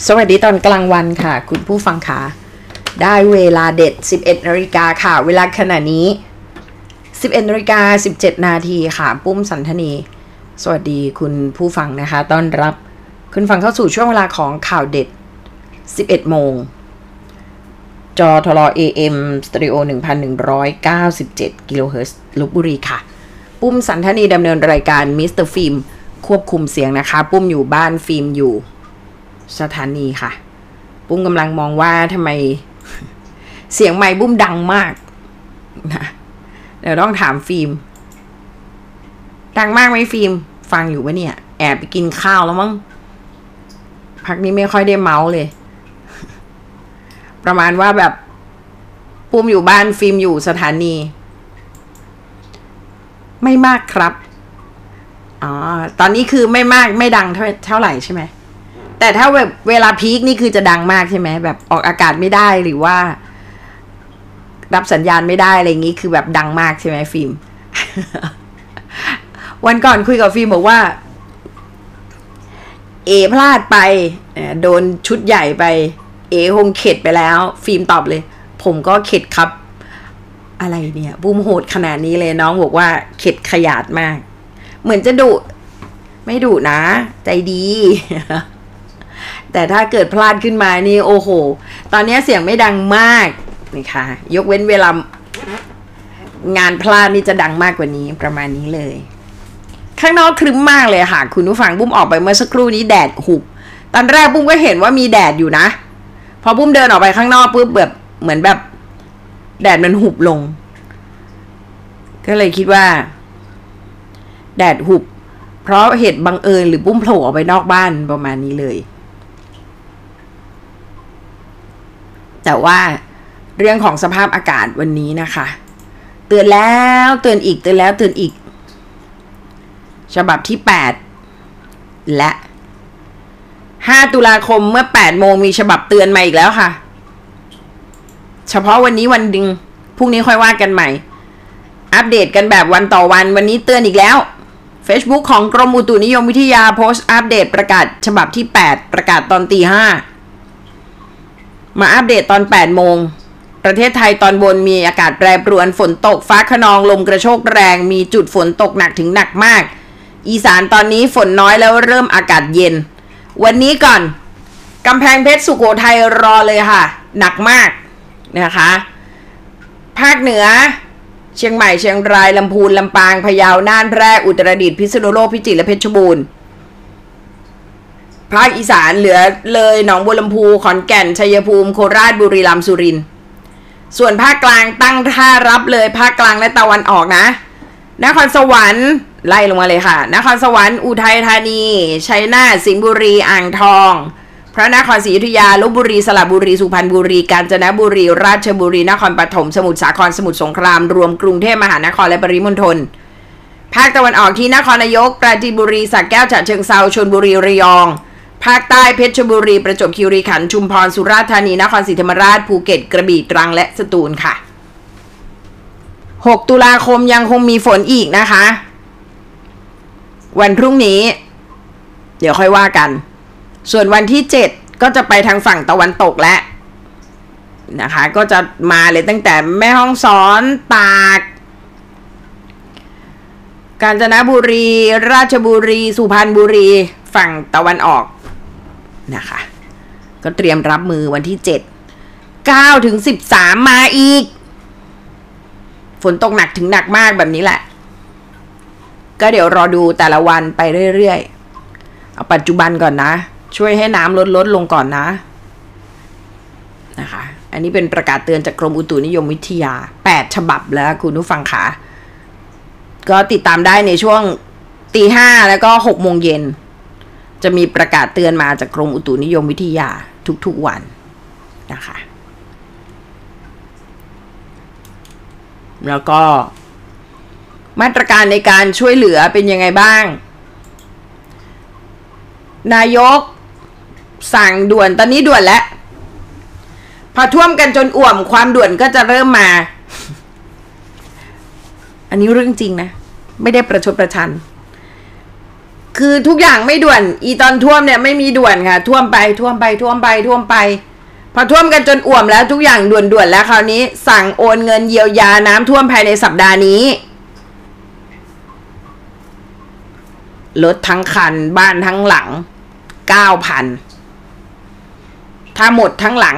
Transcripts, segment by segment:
สวัสดีตอนกลางวันค่ะคุณผู้ฟังค่ะได้เวลาเด็ด 11 นาฬิกาค่ะเวลาขณะนี้ 11 นาฬิกา 17 นาทีค่ะปุ้มสันธนีสวัสดีคุณผู้ฟังนะคะต้อนรับคุณฟังเข้าสู่ช่วงเวลาของข่าวเด็ด 11 โมงจอทล AM สเตอริโอ 1,197 กิโลเฮิรตซ์ลพบุรีค่ะปุ้มสันธนีดำเนินรายการมิสเตอร์ฟิล์มควบคุมเสียงนะคะปุ้มอยู่บ้านฟิล์มอยู่สถานีค่ะปุ้มกำลังมองว่าทำไมเสียงไมค์ปุ้มดังมากนะเดี๋ยวต้องถามฟิล์มดังมากไหมฟิล์มฟังอยู่ปะเนี่ยแอบไปกินข้าวแล้วมั้งพักนี้ไม่ค่อยได้เมาส์เลยประมาณว่าแบบปุ้มอยู่บ้านฟิล์มอยู่สถานีไม่มากครับตอนนี้คือไม่มากไม่ดังเท่าไหร่ใช่ไหมแต่ถ้าแบบเวลาพีคนี่คือจะดังมากใช่ไหมแบบออกอากาศไม่ได้หรือว่ารับสัญญาณไม่ได้อะไรอย่างนี้คือแบบดังมากใช่ไหมฟิล์ม วันก่อนคุยกับฟิล์มบอกว่าพลาดไปโดนชุดใหญ่ไปคงเข็ดไปแล้วฟิล์มตอบเลยผมก็เข็ดครับอะไรเนี่ยบูมโหดขนาดนี้เลยน้องบอกว่าเข็ดขยาดมากเหมือนจะดุไม่ดุนะใจดี แต่ถ้าเกิดพลาดขึ้นมานี่โอ้โหตอนนี้เสียงไม่ดังมากนี่ค่ะยกเว้นเวลางานพลาดนี่จะดังมากกว่านี้ประมาณนี้เลยข้างนอกครึ้มมากเลยค่ะคุณผู้ฟังบุ้มออกไปเมื่อสักครู่นี้แดดหุบตอนแรกบุ้มก็เห็นว่ามีแดดอยู่นะพอบุ้มเดินออกไปข้างนอกปุ๊บแบบเหมือนแบบแดดมันหุบลงก็เลยคิดว่าแดดหุบเพราะเหตุบังเอิญหรือปุ้มโผล่ออกไปนอกบ้านประมาณนี้เลยแต่ว่าเรื่องของสภาพอากาศวันนี้นะคะเตือนแล้วเตือนอีกเตือนแล้วเตือนอีกฉบับที่8และ5ตุลาคมเมื่อ8โมงมีฉบับเตือนมาอีกแล้วค่ะเฉพาะวันนี้วันดึงพรุ่งนี้ค่อยว่ากันใหม่อัปเดตกันแบบวันต่อวันวันนี้เตือนอีกแล้ว Facebook ของกรมอุตุนิยมวิทยาโพสต์อัปเดตประกาศฉบับที่8ประกาศตอนตี5มาอัปเดตตอน8โมงประเทศไทยตอนบนมีอากาศแปรปรวนฝนตกฟ้าคะนองลมกระโชกแรงมีจุดฝนตกหนักถึงหนักมากอีสานตอนนี้ฝนน้อยแล้วเริ่มอากาศเย็นวันนี้ก่อนกำแพงเพชรสุโขทัยรอเลยค่ะหนักมากนะคะภาคเหนือเชียงใหม่เชียงรายลำพูนลำปางพะเยาน่านแพร่อุตรดิตถ์พิษณุโลกพิจิตรและเพชรบูรณ์ภาคอีสานเหลือเลยหนองบัวลำพูขอนแก่นชัยภูมิโคราชบุรีรัมย์สุรินทร์ส่วนภาคกลางตั้งท่ารับเลยภาคกลางและตะวันออกนะนครสวรรค์ไล่ลงมาเลยค่ะนครสวรรค์อุทัยธานีชัยนาทสิงห์บุรีอ่างทองพระนครศรีอยุธยาลพบุรีสระบุรีสุพรรณบุรีกาญจนบุรีราชบุรีนครปฐมสมุทรสาครสมุทรสงครามรวมกรุงเทพมหานครและปริมณฑลภาคตะวันออกที่นครนายกปราจีนบุรีสระแก้วฉะเชิงเทราชลบุรีระยองภาคใต้เพชรบุรีประจวบคีรีขันธ์ชุมพรสุราษฎร์ธานีนครศรีธรรมราชภูเก็ตกระบี่ตรังและสตูลค่ะ6ตุลาคมยังคงมีฝนอีกนะคะวันพรุ่งนี้เดี๋ยวค่อยว่ากันส่วนวันที่7ก็จะไปทางฝั่งตะวันตกแล้วนะคะก็จะมาเลยตั้งแต่แม่ฮ่องสอนตากกาญจนบุรีราชบุรีสุพรรณบุรีฝั่งตะวันออกนะคะก็เตรียมรับมือวันที่7 9ถึง13มาอีกฝนตกหนักถึงหนักมากแบบนี้แหละก็เดี๋ยวรอดูแต่ละวันไปเรื่อยๆเอาปัจจุบันก่อนนะช่วยให้น้ำลดลงก่อนนะคะอันนี้เป็นประกาศเตือนจากกรมอุตุนิยมวิทยา8ฉบับแล้วคุณผู้ฟังค่ะก็ติดตามได้ในช่วงตี5แล้วก็6โมงเย็นจะมีประกาศเตือนมาจากกรมอุตุนิยมวิทยาทุกๆวันนะคะแล้วก็มาตรการในการช่วยเหลือเป็นยังไงบ้างนายกสั่งด่วนตอนนี้ด่วนแล้วพอท่วมกันจนอ่วมความด่วนก็จะเริ่มมาอันนี้เรื่องจริงนะไม่ได้ประชดประชัน คือคือทุกอย่างไม่ด่วนอีตอนท่วมเนี่ยไม่มีด่วนค่ะท่วมไปพอท่วมกันจนอ่วมแล้วทุกอย่างด่วนแล้วคราวนี้สั่งโอนเงินเยียวยาน้ำท่วมภายในสัปดาห์นี้รถทั้งคันบ้านทั้งหลัง 9,000 ถ้าหมดทั้งหลัง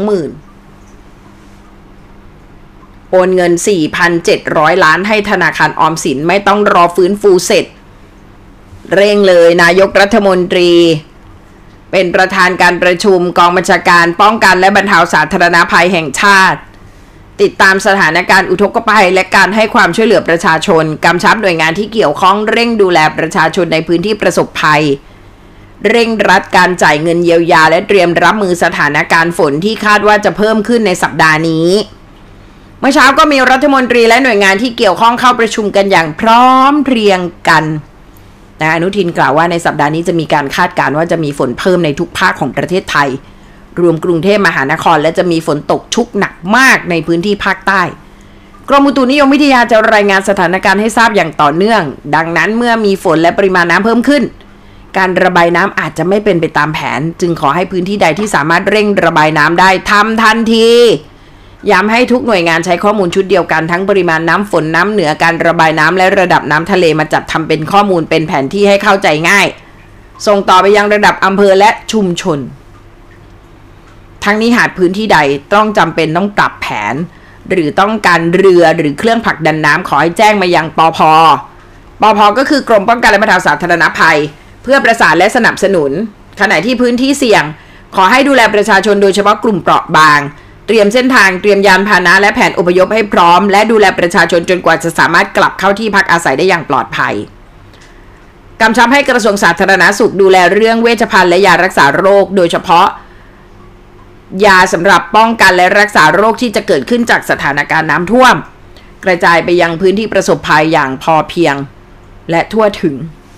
20,000 โอนเงิน 4,700 ล้านให้ธนาคารออมสินไม่ต้องรอฟื้นฟูเสร็จเร่งเลยนายกรัฐมนตรีเป็นประธานการประชุมกองบัญชาการป้องกันและบรรเทาสาธารณภัยแห่งชาติติดตามสถานการณ์อุทกภัยและการให้ความช่วยเหลือประชาชนกำชับหน่วยงานที่เกี่ยวข้องเร่งดูแลประชาชนในพื้นที่ประสบภัยเร่งรัดการจ่ายเงินเยียวยาและเตรียมรับมือสถานการณ์ฝนที่คาดว่าจะเพิ่มขึ้นในสัปดาห์นี้เมื่อเช้าก็มีรัฐมนตรีและหน่วยงานที่เกี่ยวข้องเข้าประชุมกันอย่างพร้อมเพรียงกันอนุทินกล่าวว่าในสัปดาห์นี้จะมีการคาดการณ์ว่าจะมีฝนเพิ่มในทุกภาคของประเทศไทยรวมกรุงเทพมหานครและจะมีฝนตกชุกหนักมากในพื้นที่ภาคใต้กรมอุตุนิยมวิทยาจะรายงานสถานการณ์ให้ทราบอย่างต่อเนื่องดังนั้นเมื่อมีฝนและปริมาณน้ำเพิ่มขึ้นการระบายน้ำอาจจะไม่เป็นไปตามแผนจึงขอให้พื้นที่ใดที่สามารถเร่งระบายน้ำได้ทำทันทีย้ำให้ทุกหน่วยงานใช้ข้อมูลชุดเดียวกันทั้งปริมาณน้ำฝนน้ำเหนือการระบายน้ำและระดับน้ำทะเลมาจัดทำเป็นข้อมูลเป็นแผนที่ให้เข้าใจง่ายส่งต่อไปยังระดับอำเภอและชุมชนทั้งนี้หากพื้นที่ใดต้องจำเป็นต้องปรับแผนหรือต้องการเรือหรือเครื่องผลักดันน้ำขอให้แจ้งมายังปภ.ก็คือกรมป้องกันและบรรเทาสาธารณภัยเพื่อประสานและสนับสนุนขณะที่พื้นที่เสี่ยงขอให้ดูแลประชาชนโดยเฉพาะกลุ่มเปราะบางเตรียมเส้นทางเตรียมยานพาหนะและแผนอพยพให้พร้อมและดูแลประชาชนจนกว่าจะสามารถกลับเข้าที่พักอาศัยได้อย่างปลอดภัยกำชับให้กระทรวงสาธารณสุขดูแลเรื่องเวชภัณฑ์และยารักษาโรคโดยเฉพาะยาสำหรับป้องกันและรักษาโรคที่จะเกิดขึ้นจากสถานการณ์น้ำท่วมกระจายไปยังพื้นที่ประสบภัยอย่างพอเพียงและทั่วถึง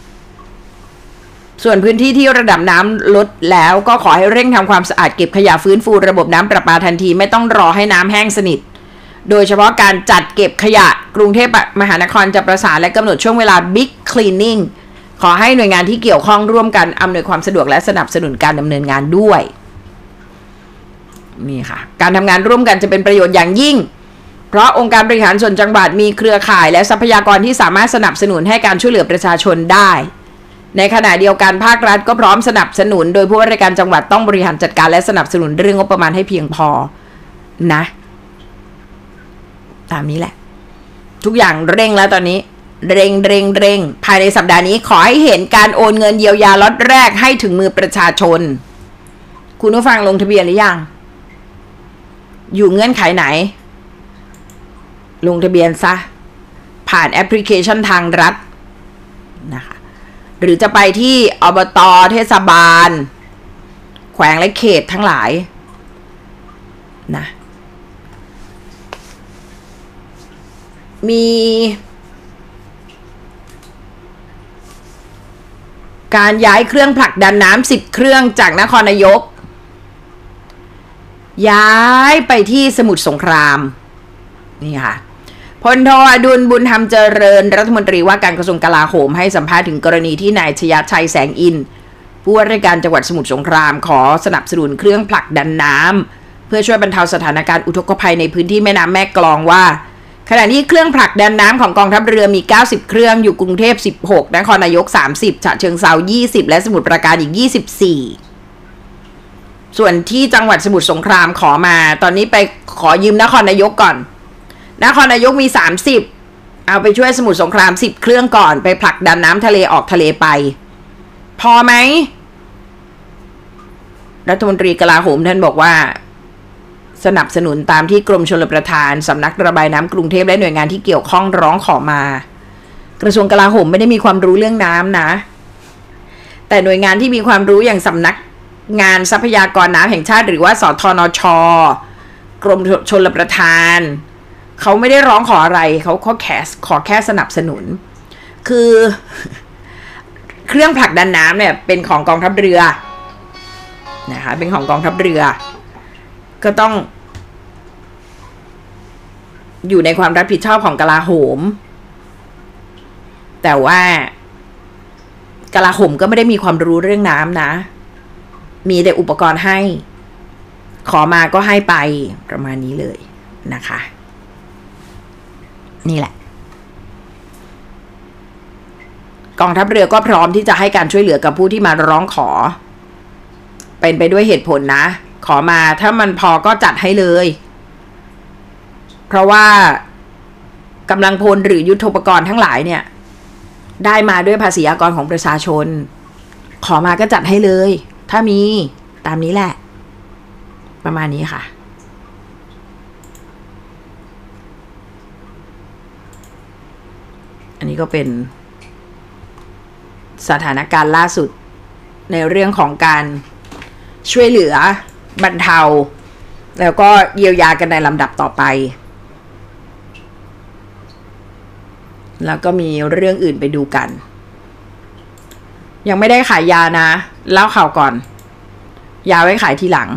ส่วนพื้นที่ที่ระดับน้ำลดแล้วก็ขอให้เร่งทำความสะอาดเก็บขยะฟื้นฟูระบบน้ำประปาทันทีไม่ต้องรอให้น้ำแห้งสนิทโดยเฉพาะการจัดเก็บขยะกรุงเทพมหานครจะประสานและกำหนดช่วงเวลา Big Cleaning ขอให้หน่วยงานที่เกี่ยวข้องร่วมกันอำนวยความสะดวกและสนับสนุนการดำเนินงานด้วยนี่ค่ะการทำงานร่วมกันจะเป็นประโยชน์อย่างยิ่งเพราะองค์การบริหารส่วนจังหวัดมีเครือข่ายและทรัพยากรที่สามารถสนับสนุนให้การช่วยเหลือประชาชนได้ในขณะเดียวกันภาครัฐก็พร้อมสนับสนุนโดยผู้ว่าราชการจังหวัดต้องบริหารจัดการและสนับสนุนเรื่องงบประมาณให้เพียงพอนะตามนี้แหละทุกอย่างเร่งแล้วตอนนี้เร่งภายในสัปดาห์นี้ขอให้เห็นการโอนเงินเยียวยาล็อตแรกให้ถึงมือประชาชนคุณผู้ฟังลงทะเบียนหรือยังอยู่เงื่อนไขไหนลงทะเบียนซะผ่านแอปพลิเคชันทางรัฐนะคะหรือจะไปที่อบต.เทศบาลแขวงและเขตทั้งหลายนะมีการย้ายเครื่องผลักดันน้ำ10 เครื่องจากนครนายกย้ายไปที่สมุทรสงครามนี่ค่ะพลโทอดุลบุญธรรมเจริญรัฐมนตรีว่าการกระทรวงกลาโหมให้สัมภาษณ์ถึงกรณีที่นายชยชัยแสงอินผู้ว่าราชการจังหวัดสมุทรสงครามขอสนับสนุนเครื่องผลักดันน้ำเพื่อช่วยบรรเทาสถานการณ์อุทกภัยในพื้นที่แม่น้ำแม่กลองว่าขณะนี้เครื่องผลักดันน้ำของกองทัพเรือมี90เครื่องอยู่กรุงเทพ16นครนายก30ฉะเชิงเทรา20และสมุทรปราการอีก24ส่วนที่จังหวัดสมุทรสงครามขอมาตอนนี้ไปขอยืมนครนายกก่อนนครนายกมี30เอาไปช่วยสมุทรสงคราม10เครื่องก่อนไปผลักดันน้ำทะเลออกทะเลไปพอไหมรัฐมนตรีกลาโหมท่านบอกว่าสนับสนุนตามที่กรมชลประทานสำนักระบายน้ำกรุงเทพและหน่วยงานที่เกี่ยวข้องร้องขอมากระทรวงกลาโหมไม่ได้มีความรู้เรื่องน้ำนะแต่หน่วยงานที่มีความรู้อย่างสำนักงานทรัพยากรน้ำแห่งชาติหรือว่าสทนช.กรมชลประทานเขาไม่ได้ร้องขออะไรเขาขอแค่สนับสนุนคือเครื่องผลักดันน้ำเนี่ยเป็นของกองทัพเรือนะคะเป็นของกองทัพเรือก็ต้องอยู่ในความรับผิดชอบของกลาโหมแต่ว่ากลาโหมก็ไม่ได้มีความรู้เรื่องน้ำนะมีแต่อุปกรณ์ให้ขอมาก็ให้ไปประมาณนี้เลยนะคะนี่แหละกองทัพเรือก็พร้อมที่จะให้การช่วยเหลือกับผู้ที่มาร้องขอเป็นไปด้วยเหตุผลนะขอมาถ้ามันพอก็จัดให้เลยเพราะว่ากำลังพลหรือยุทโธปกรณ์ทั้งหลายเนี่ยได้มาด้วยภาษีอากรของประชาชนขอมาก็จัดให้เลยถ้ามีตามนี้แหละประมาณนี้ค่ะอันนี้ก็เป็นสถานการณ์ล่าสุดในเรื่องของการช่วยเหลือบรรเทาแล้วก็เยียวยากันในลำดับต่อไปแล้วก็มีเรื่องอื่นไปดูกันยังไม่ได้ขายยานะเล่าข่าวก่อนยาไว้ขายทีหลัง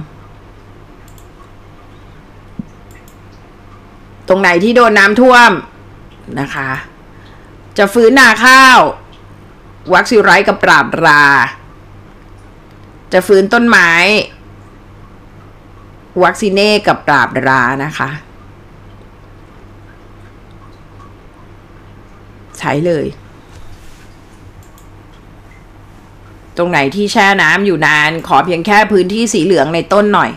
ตรงไหนที่โดนน้ำท่วมนะคะจะฟื้นนาข้าววัคซีไรกับปราบราจะฟื้นต้นไม้วัคซีเน่กับปราบรานะคะใช้เลยตรงไหนที่แช่น้ำอยู่นานขอเพียงแค่พื้นที่สีเหลืองในต้นหน่อย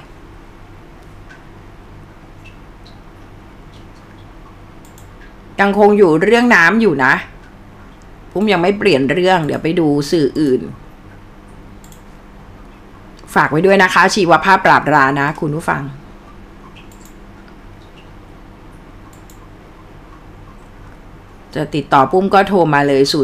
ยังคงอยู่เรื่องน้ำอยู่นะผมยังไม่เปลี่ยนเรื่องเดี๋ยวไปดูสื่ออื่นฝากไว้ด้วยนะคะชีวภาพปราบรานะคุณผู้ฟังจะติดต่อปุ้มก็โทรมาเลย0855179025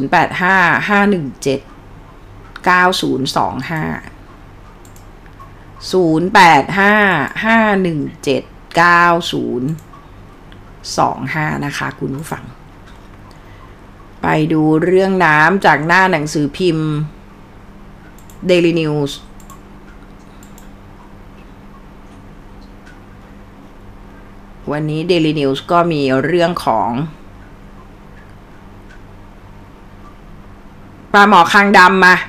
0855179025นะคะคุณผู้ฟังไปดูเรื่องน้ำจากหน้าหนังสือพิมพ์ Daily News วันนี้ Daily News ก็มีเรื่องของปลาหมอคางดำมา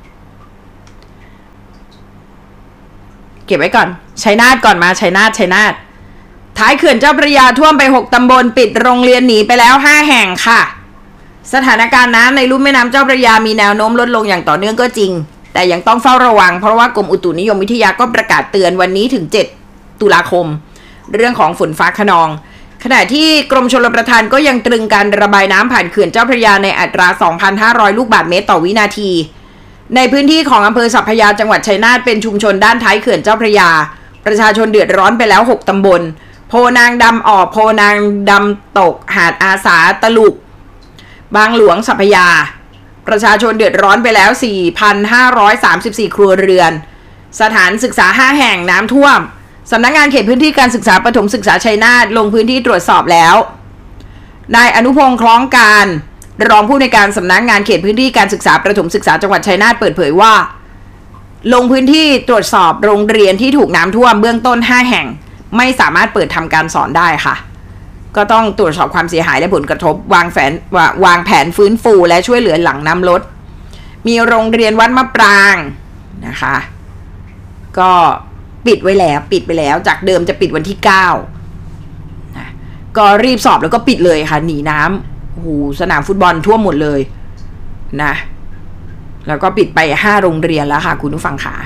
เก็บไว้ก่อนชัยนาทก่อนมาชัยนาทท้ายเขื่อนเจ้าพระยาท่วมไป6ตำบลปิดโรงเรียนหนีไปแล้ว5แห่งค่ะสถานการณ์น้ำในลุ่มแม่น้ำเจ้าพระยามีแนวโน้มลดลงอย่างต่อเนื่องก็จริงแต่ยังต้องเฝ้าระวังเพราะว่ากรมอุตุนิยมวิทยาก็ประกาศเตือนวันนี้ถึง7ตุลาคมเรื่องของฝนฟ้าคะนองขณะที่กรมชลประทานก็ยังตรึงการระบายน้ำผ่านเขื่อนเจ้าพระยาในอัตรา 2,500 ลูกบาศก์เมตรต่อวินาทีในพื้นที่ของอำเภอสัพพยาจังหวัดชัยนาทเป็นชุมชนด้านท้ายเขื่อนเจ้าพระยาประชาชนเดือดร้อนไปแล้ว6ตำบลโพนางดำออกโพนางดำตกหาดอาสาตะลุกบางหลวงสัพพยาประชาชนเดือดร้อนไปแล้ว 4,534 ครัวเรือนสถานศึกษา5แห่งน้ำท่วมสำนักงานเขตพื้นที่การศึกษาประถมศึกษาชัยนาทลงพื้นที่ตรวจสอบแล้วนายอนุพงษ์คล้องการรองผู้ในการสำนักงานเขตพื้นที่การศึกษาประถมศึกษาจังหวัดชัยนาทเปิดเผยว่าลงพื้นที่ตรวจสอบโรงเรียนที่ถูกน้ำท่วมเบื้องต้น5แห่งไม่สามารถเปิดทำการสอนได้ค่ะก็ต้องตรวจสอบความเสียหายและผลกระทบวางแผนฟื้นฟูและช่วยเหลือหลังน้ำลดมีโรงเรียนวัดมะปรางนะคะก็ปิดไปแล้วจากเดิมจะปิดวันที่9นะก็รีบสอบแล้วก็ปิดเลยค่ะหนีน้ำสนามฟุตบอลท่วมหมดเลยนะแล้วก็ปิดไป5โรงเรียนแล้วค่ะคุณผู้ฟังค่ะ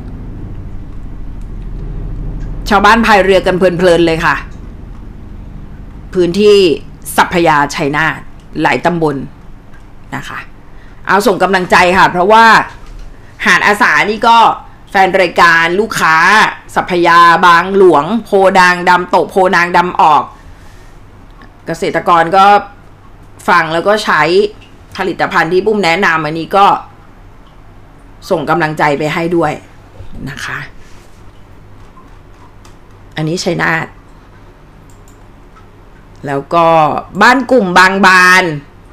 ชาวบ้านพายเรือกันเพลินๆเลยค่ะพื้นที่สัพพยาชัยนาทหลายตำบลนะคะเอาส่งกำลังใจค่ะเพราะว่าหาดอาสานี่ก็แฟนรายการลูกค้าสัพพยาบางหลวงโพนางดำตกโพนางดำออกเกษตรกรก็ฟังแล้วก็ใช้ผลิตภัณฑ์ที่ปุ้มแนะนำอันนี้ก็ส่งกำลังใจไปให้ด้วยนะคะอันนี้ชัยนาทแล้วก็บ้านกลุ่มบางบาน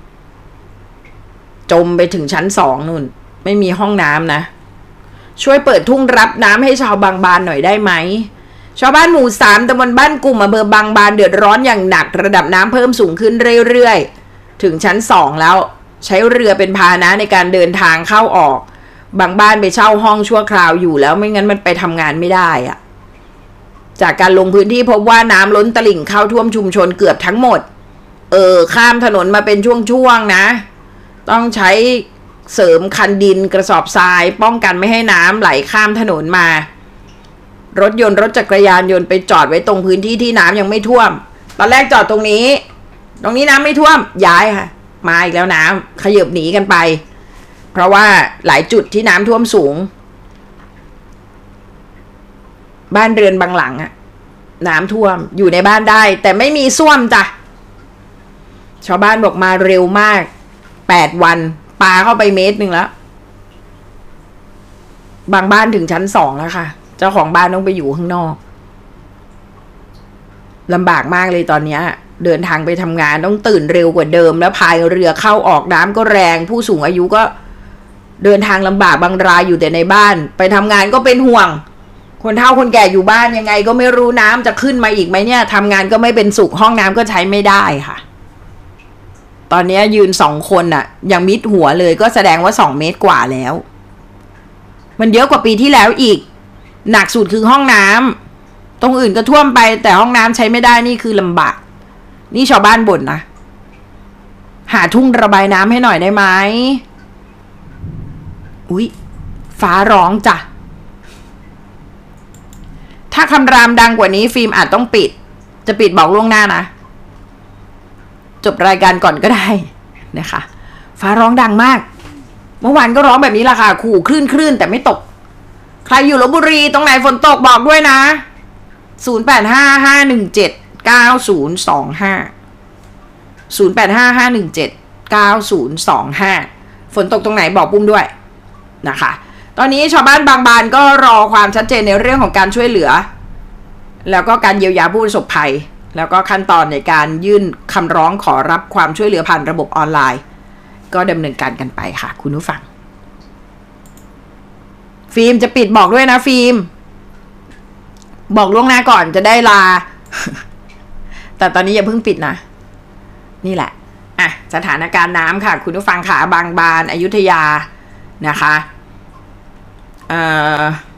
จมไปถึงชั้น2นู่นไม่มีห้องน้ำนะช่วยเปิดทุ่งรับน้ำให้ชาวบางบานหน่อยได้ไหมชาวบ้านหมู่3ตำบลบ้านกลุ่มอำเภอบางบานเดือดร้อนอย่างหนักระดับน้ำเพิ่มสูงขึ้นเรื่อยๆถึงชั้น2แล้วใช้เรือเป็นพาหนะในการเดินทางเข้าออกบางบ้านไปเช่าห้องชั่วคราวอยู่แล้วไม่งั้นมันไปทำงานไม่ได้อะจากการลงพื้นที่พบว่าน้ำล้นตลิ่งเข้าท่วมชุมชนเกือบทั้งหมดข้ามถนนมาเป็นช่วงๆนะต้องใช้เสริมคันดินกระสอบทรายป้องกันไม่ให้น้ำไหลข้ามถนนมารถยนต์รถจักรยานยนต์ไปจอดไว้ตรงพื้นที่ที่น้ำยังไม่ท่วมตอนแรกจอดตรงนี้น้ำไม่ท่วมย้ายค่ะมาอีกแล้วน้ำขยับหนีกันไปเพราะว่าหลายจุดที่น้ำท่วมสูงบ้านเรือนบางหลังอะน้ำท่วมอยู่ในบ้านได้แต่ไม่มีส้วมจ้ะชาวบ้านบอกมาเร็วมาก8 วันปาเข้าไป1 เมตรแล้วบางบ้านถึงชั้น2แล้วค่ะเจ้าของบ้านต้องไปอยู่ข้างนอกลำบากมากเลยตอนนี้เดินทางไปทำงานต้องตื่นเร็วกว่าเดิมแล้วพายเรือเข้าออกน้ำก็แรงผู้สูงอายุก็เดินทางลำบากบางรายอยู่แต่ในบ้านไปทำงานก็เป็นห่วงคนเฒ่าคนแก่อยู่บ้านยังไงก็ไม่รู้น้ำจะขึ้นมาอีกไหมเนี่ยทำงานก็ไม่เป็นสุขห้องน้ำก็ใช้ไม่ได้ค่ะตอนนี้ยืน2 คนน่ะยังมิดหัวเลยก็แสดงว่า2 เมตรกว่าแล้วมันเยอะกว่าปีที่แล้วอีกหนักสุดคือห้องน้ำตรงอื่นก็ท่วมไปแต่ห้องน้ำใช้ไม่ได้นี่คือลำบากนี่ชาวบ้านบ่นนะหาทุ่งระบายน้ำให้หน่อยได้ไหมอุ๊ยฟ้าร้องจ้ะถ้าคำรามดังกว่านี้ฟิล์มอาจต้องปิดจะปิดบอกล่วงหน้านะจบรายการก่อนก็ได้นะคะฟ้าร้องดังมากเมื่อวานก็ร้องแบบนี้ล่ะค่ะขู่คลื่นแต่ไม่ตกใครอยู่ลพบุรีตรงไหนฝนตกบอกด้วยนะ0855179025 ฝนตกตรงไหนบอกปุ้มด้วยนะคะตอนนี้ชาวบ้านบางบานก็รอความชัดเจนในเรื่องของการช่วยเหลือแล้วก็การเยียวยาผู้ประสบภัยแล้วก็ขั้นตอนในการยื่นคำร้องขอรับความช่วยเหลือผ่านระบบออนไลน์ก็ดำเนินการกันไปค่ะคุณผู้ฟังฟิล์มจะปิดบอกด้วยนะฟิล์มบอกล่วงหน้าก่อนจะได้ลา แต่ตอนนี้อย่าเพิ่งปิดนะนี่แหละสถานการณ์น้ำค่ะคุณผู้ฟังค่ะบางบานอยุธยานะคะ